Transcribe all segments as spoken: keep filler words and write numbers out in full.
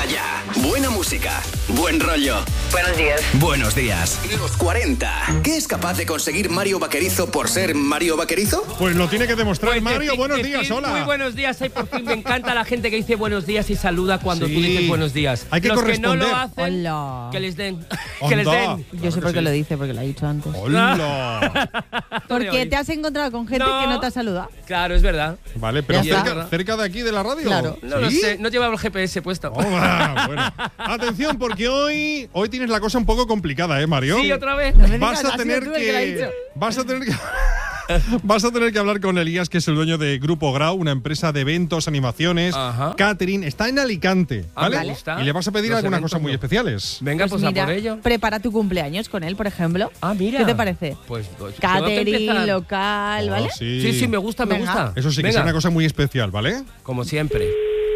ya. Buena música. Buen rollo. Buenos días. Buenos días. Los cuarenta. ¿Qué es capaz de conseguir Mario Vaquerizo por ser Mario Vaquerizo? Pues lo tiene que demostrar. Pues Mario, decir, buenos decir días, hola. Muy buenos días. Ay, por fin me encanta la gente que dice buenos días y saluda cuando Sí. tú dices buenos días. Hay que Los que no corresponder. lo hacen, Hola. que les den. Onda. que les den. Yo sé por qué lo dice, porque lo ha dicho antes. Hola. Porque te has encontrado con gente No. que no te ha saludado. Claro, es verdad. Vale, pero Ya cerca, está. cerca de aquí de la radio. Claro. No lo ¿Sí? sé, no llevaba el G P S puesto. Hola, bueno. Atención, porque hoy, hoy tienes la cosa un poco complicada, ¿eh, Mario? Sí, otra vez. No me Vas digas, a ha sido tener tú el que lo ha que. dicho. Vas a tener que. Vas a tener que hablar con Elías, que es el dueño de Grupo Grau, una empresa de eventos, animaciones, Ajá. catering. Está en Alicante, Ah, ¿vale? me gusta. Y le vas a pedir Los algunas eventos cosas muy no. especiales. Venga, pues, mira, a por ello. prepara tu cumpleaños con él, por ejemplo. Ah, mira. ¿Qué te parece? Pues, pues tengo que Catering, empezar. local, Oh, ¿vale? sí. Sí, sí, me gusta, me Venga. gusta. Eso sí, que Venga. es una cosa muy especial, ¿vale? Como siempre.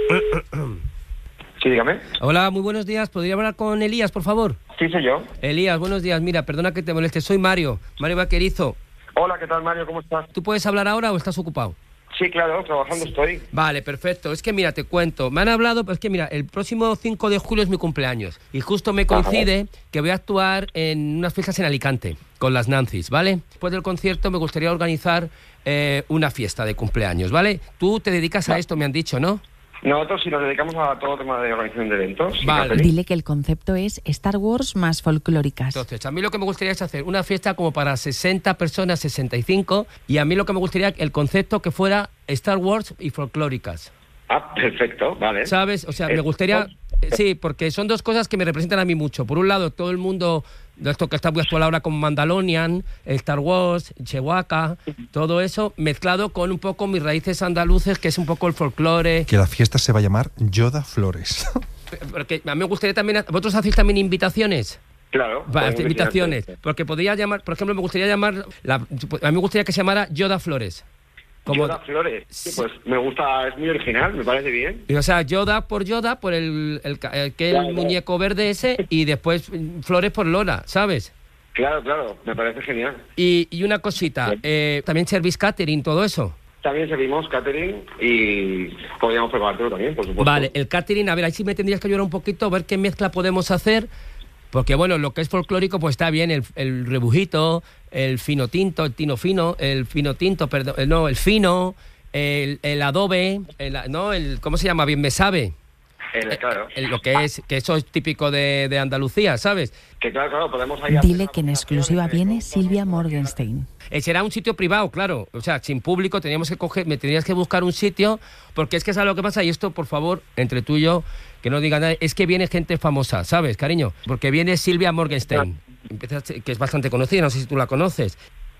Sí, dígame. Hola, muy buenos días. ¿Podría hablar con Elías, por favor? Sí, soy yo. Elías, buenos días. Mira, perdona que te moleste. Soy Mario. Mario Vaquerizo. Hola, ¿qué tal, Mario? ¿Cómo estás? ¿Tú puedes hablar ahora o estás ocupado? Sí, claro, trabajando estoy. Vale, perfecto. Es que mira, te cuento. Me han hablado, pues es que mira, el próximo cinco de julio es mi cumpleaños. Y justo me coincide que voy a actuar en unas fiestas en Alicante con las Nancys, ¿vale? Después del concierto me gustaría organizar eh, una fiesta de cumpleaños, ¿vale? Tú te dedicas a esto, me han dicho, ¿no? Nosotros sí nos dedicamos a todo tema de organización de eventos. y Vale. catering. Dile que el concepto es Star Wars más folclóricas. Entonces, a mí lo que me gustaría es hacer una fiesta como para sesenta personas, sesenta y cinco, y a mí lo que me gustaría, el concepto que fuera Star Wars y folclóricas. Ah, perfecto, vale. ¿Sabes? O sea, Eh, me gustaría... Sí, porque son dos cosas que me representan a mí mucho. Por un lado, todo el mundo de esto que está muy actual ahora con Mandalorian, Star Wars, Chewbacca, todo eso mezclado con un poco mis raíces andaluces, que es un poco el folclore. Que la fiesta se va a llamar Yoda Flores. Porque a mí me gustaría también... ¿Vosotros hacéis también invitaciones? Claro. Va, podemos invitaciones. decir antes. Porque podría llamar... Por ejemplo, me gustaría llamar... La, a mí me gustaría que se llamara Yoda Flores. Como, Yoda Flores. Sí, pues me gusta, es muy original, me parece bien. o sea, Yoda por Yoda, por el, el, ca- el que el Claro. muñeco verde ese, y después mm, Flores por Lola, ¿sabes? Claro, claro, me parece genial. Y, y una cosita, eh, también service catering, todo eso. También servimos catering y podríamos preparártelo también, por supuesto. Vale, el catering, a ver, ahí sí me tendrías que ayudar un poquito, a ver qué mezcla podemos hacer. Porque, bueno, lo que es folclórico, pues está bien, el, el rebujito, el fino tinto, el tino fino, el fino tinto, perdón, eh, no, el fino, el, el adobe, el, no, el, ¿cómo se llama? Bien me sabe. El- claro. El- lo que es, que eso es típico de, de Andalucía, ¿sabes? Que claro, claro, podemos ahí Dile hacer que en una exclusiva combinación de viene cosas. Silvia Morgenstein. Eh, será un sitio privado, claro. O sea, sin público teníamos que coger, me tendrías que buscar un sitio, porque es que sabes lo que pasa, y esto, por favor, entre tú y yo, que no diga nada, es que viene gente famosa, ¿sabes, cariño? Porque viene Silvia Morgenstein, Empieza a ser- que es bastante conocida, no sé si tú la conoces.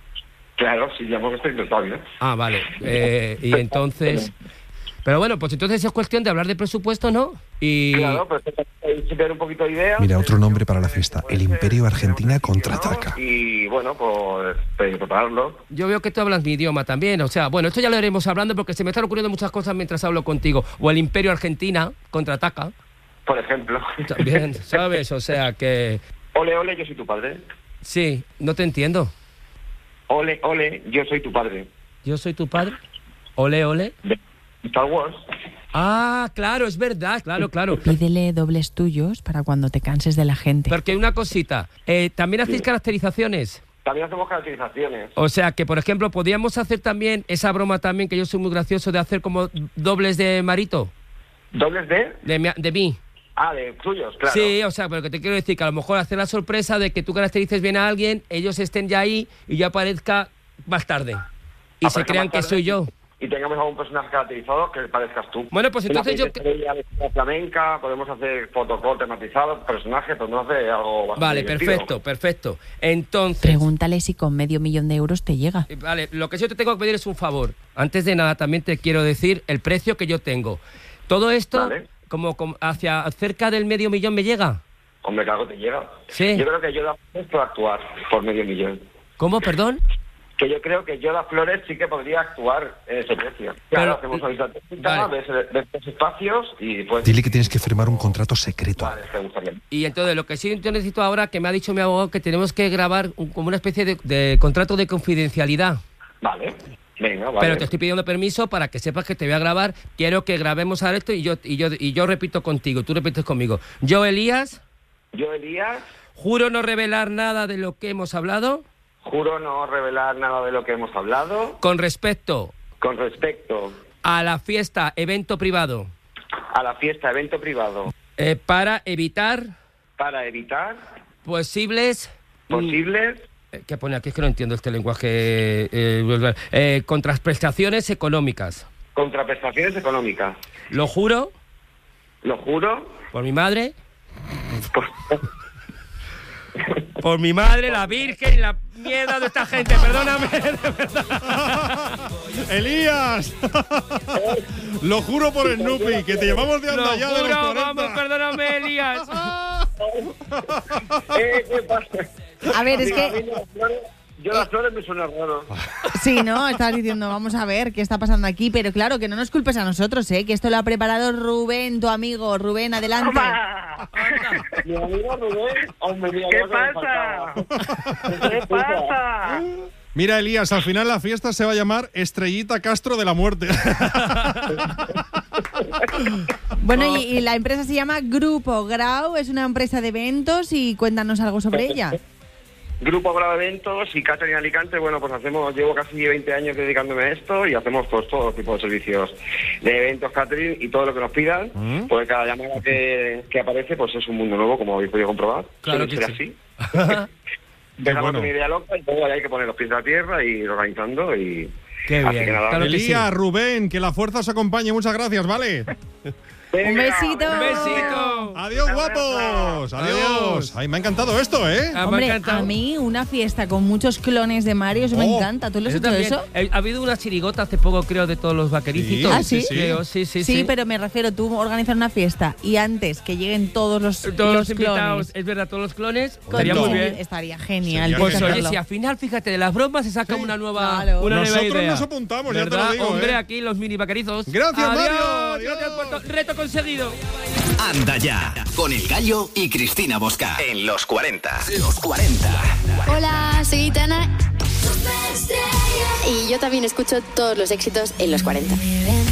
Claro, sí, ya hemos estoy bien. Ah, vale. Eh, y entonces... Pero bueno, pues entonces es cuestión de hablar de presupuesto, ¿no? Y... Claro, pues hay que ver un poquito de ideas. Mira, otro nombre para la fiesta, el Imperio Argentina contraataca. Y bueno, pues pre- prepararlo. Yo veo que tú hablas mi idioma también, o sea, bueno, esto ya lo iremos hablando porque se me están ocurriendo muchas cosas mientras hablo contigo. O el Imperio Argentina contraataca, Por ejemplo. también, ¿sabes? O sea que... Ole, ole, yo soy tu padre. Sí, no te entiendo. Ole, ole, yo soy tu padre. ¿Yo soy tu padre? Ole, ole. De Star Wars. Ah, claro, es verdad, claro, claro. Pídele dobles tuyos para cuando te canses de la gente. Porque una cosita, eh, ¿también hacéis caracterizaciones? También hacemos caracterizaciones. O sea que, por ejemplo, podríamos hacer también esa broma también, que yo soy muy gracioso, de hacer como dobles de Marito, ¿Dobles de? de, mi- de mí. Ah, de tuyos, claro. Sí, o sea, pero que te quiero decir que a lo mejor hacer la sorpresa de que tú caracterices bien a alguien, ellos estén ya ahí y yo aparezca más tarde. Y se Aparezca crean más que tarde soy yo. Y tengamos a un personaje caracterizado que parezcas tú. Bueno, pues entonces yo... Una estrella de flamenca, podemos hacer fotocall tematizado, personaje, podemos hacer algo bastante Vale, divertido. perfecto, perfecto. Entonces... Pregúntale si con medio millón de euros te llega. Eh, Vale, lo que yo te tengo que pedir es un favor. Antes de nada, también te quiero decir el precio que yo tengo. Todo esto, Vale. como, como hacia cerca del medio millón me llega. Hombre, claro, te llega. Sí. Yo creo que Yoda Flores puede actuar por medio millón. ¿Cómo, perdón? Que yo creo que Yoda Flores sí que podría actuar en ese precio. Pero- Claro, hacemos una visita técnica, Vale. ves, ves los espacios y pues... Dile que tienes que firmar un contrato secreto. Vale, te gustaría. Y entonces lo que sí yo necesito ahora, que me ha dicho mi abogado, que tenemos que grabar un- como una especie de, de contrato de confidencialidad. Vale, Venga, vale. Pero te estoy pidiendo permiso para que sepas que te voy a grabar. Quiero que grabemos ahora esto y yo, y yo, y yo repito contigo, tú repites conmigo. Yo, Elías... Yo, Elías... Juro no revelar nada de lo que hemos hablado. Juro no revelar nada de lo que hemos hablado. Con respecto... Con respecto... A la fiesta, evento privado. A la fiesta, evento privado. Eh, para evitar... Para evitar... Posibles... Posibles... ¿Qué pone aquí? Es que no entiendo este lenguaje. Eh, eh, contraprestaciones económicas. Contraprestaciones económicas. Lo juro. Lo juro. Por mi madre. Por, por mi madre, la Virgen y la mierda de esta gente. Perdóname, de verdad. ¡Elías! Lo juro por Snoopy, que te llevamos de anda Lo ya juro, de los cuarenta. vamos, perdóname, Elías. eh, ¿Qué pasa? A ver, es Digo, a que... mí las flores- Yo las flores me suena raro. Sí, ¿no? Estabas diciendo, vamos a ver qué está pasando aquí, pero claro, que no nos culpes a nosotros, ¿eh? Que esto lo ha preparado Rubén, tu amigo. Rubén, adelante. Mi amigo Rubén, hombre, mira, ¿Qué ya que me pasa? faltaba. ¿Qué pasa? Mira, Elías, al final la fiesta se va a llamar Estrellita Castro de la Muerte. Bueno, y, y la empresa se llama Grupo Grau, es una empresa de eventos y cuéntanos algo sobre ella. Grupo Grau Eventos y Catering Alicante, bueno, pues hacemos, llevo casi veinte años dedicándome a esto y hacemos pues todo tipo de servicios de eventos, catering y todo lo que nos pidan, ¿Mm? porque cada llamada que, que aparece pues es un mundo nuevo, como habéis podido comprobar. Claro Suele que ser sí. así. Dejamos bueno. una idea loca y luego hay que poner los pies a la tierra y ir organizando y... Qué así bien. que nada, Claro que sí. Elías, Rubén, que la fuerza os acompañe. Muchas gracias, ¿vale? Un besito. Un besito. Adiós, guapos. Adiós. Ay, me ha encantado esto, ¿eh? Ah, me ha Hombre, encantado. a mí una fiesta con muchos clones de Mario, eso me Oh, encanta. ¿Tú lo has Eso hecho también. eso? Eh, Ha habido una chirigota hace poco, creo, de todos los vaquericitos. Sí. Ah, ¿sí? Creo, sí, sí, Sí, sí. pero me refiero, tú organizar una fiesta y antes que lleguen todos los, Todos los, los invitados, clones. es verdad, todos los clones. con Estaría muy todo, bien. Estaría genial. Sería hay que Pues genial. oye, hacerlo. si al final, fíjate, de las bromas se saca una nueva, claro. una nueva Nosotros idea. nos apuntamos, ya te lo ¿Verdad? digo, Hombre, ¿eh? aquí los mini vaquerizos. Gracias, Adiós, Mario. gracias por Adiós. to- reto conseguido. Anda ya, con El Gallo y Cristina Bosca. En los cuarenta. Los cuarenta. Hola, soy Gitana y yo también escucho todos los éxitos en los cuarenta.